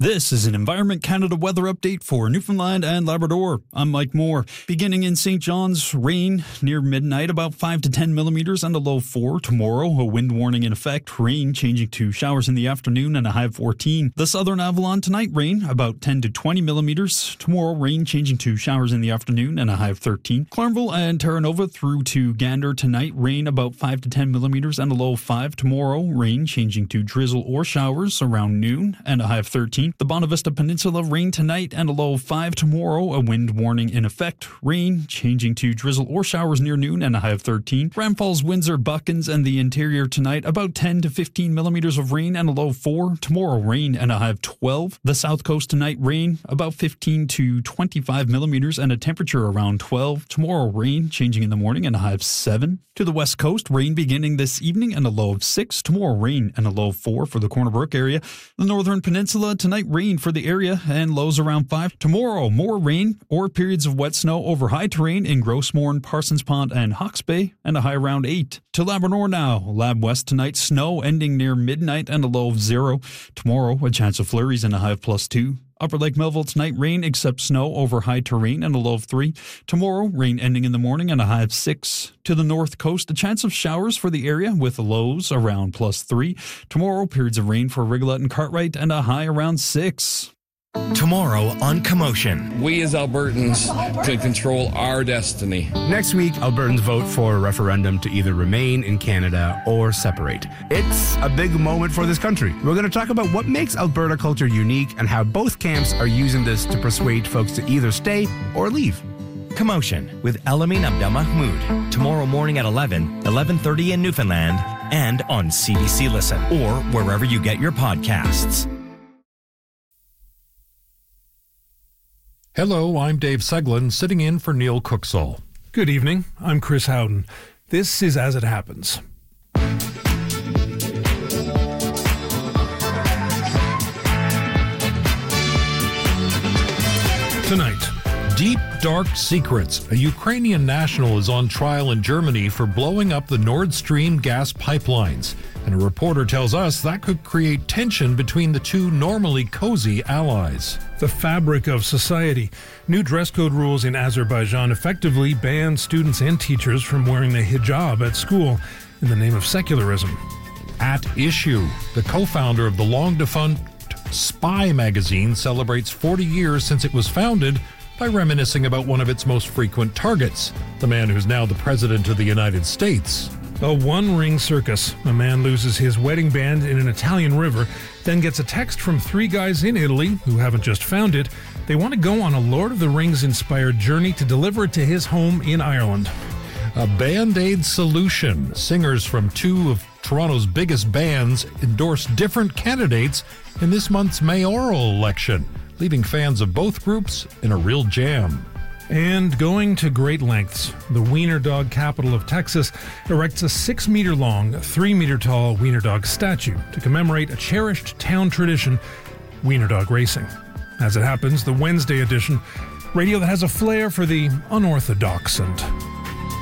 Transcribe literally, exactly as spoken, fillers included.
This is an Environment Canada weather update for Newfoundland and Labrador. I'm Mike Moore. Beginning in Saint John's, rain near midnight, about five to ten millimeters and a low four. Tomorrow, a wind warning in effect, rain changing to showers in the afternoon and a high of fourteen. The Southern Avalon tonight, rain about ten to twenty millimeters. Tomorrow, rain changing to showers in the afternoon and a high of thirteen. Clarnville and Terra Nova through to Gander tonight, rain about five to ten millimeters and a low of five. Tomorrow, rain changing to drizzle or showers around noon and a high of thirteen. The Bonavista Peninsula, rain tonight and a low of five. Tomorrow, a wind warning in effect. Rain changing to drizzle or showers near noon and a high of thirteen. Grand Falls, Windsor, Buckens, and the interior tonight, about ten to fifteen millimeters of rain and a low of four. Tomorrow, rain and a high of twelve. The South Coast tonight, rain about fifteen to twenty-five millimeters and a temperature around twelve. Tomorrow, rain changing in the morning and a high of seven. To the West Coast, rain beginning this evening and a low of six. Tomorrow, rain and a low of four for the Corner Brook area. The Northern Peninsula, tonight, rain for the area and lows around five. Tomorrow, more rain or periods of wet snow over high terrain in Grossmorn, Parsons Pond, and Hawke's Bay, and a high around eight. To Labrador now, Lab West tonight, snow ending near midnight and a low of zero. Tomorrow, a chance of flurries and a high of plus two. Upper Lake Melville tonight, rain except snow over high terrain and a low of three. Tomorrow, rain ending in the morning and a high of six. To the north coast, a chance of showers for the area with lows around plus three. Tomorrow, periods of rain for Rigolet and Cartwright and a high around six. Tomorrow on Commotion. We as Albertans can control our destiny. Next week, Albertans vote for a referendum to either remain in Canada or separate. It's a big moment for this country. We're going to talk about what makes Alberta culture unique and how both camps are using this to persuade folks to either stay or leave. Commotion with Elamin Abdelmahmoud. Tomorrow morning at eleven, eleven thirty in Newfoundland, and on C B C Listen or wherever you get your podcasts. Hello, I'm Dave Seglin, sitting in for Neil Cooksall. Good evening, I'm Chris Howden. This is As It Happens. Tonight, Deep Dark Secrets. A Ukrainian national is on trial in Germany for blowing up the Nord Stream gas pipelines. And a reporter tells us that could create tension between the two normally cozy allies. The fabric of society. New dress code rules in Azerbaijan effectively ban students and teachers from wearing the hijab at school in the name of secularism. At Issue, the co-founder of the long-defunct Spy magazine celebrates forty years since it was founded by reminiscing about one of its most frequent targets, the man who's now the President of the United States. A one-ring circus. A man loses his wedding band in an Italian river, then gets a text from three guys in Italy who haven't just found it. They want to go on a Lord of the Rings-inspired journey to deliver it to his home in Ireland. A Band-Aid solution. Singers from two of Toronto's biggest bands endorsed different candidates in this month's mayoral election, leaving fans of both groups in a real jam. And going to great lengths, the wiener dog capital of Texas erects a six-meter-long, three-meter-tall wiener dog statue to commemorate a cherished town tradition, wiener dog racing. As it happens, the Wednesday edition, radio that has a flair for the unorthodox and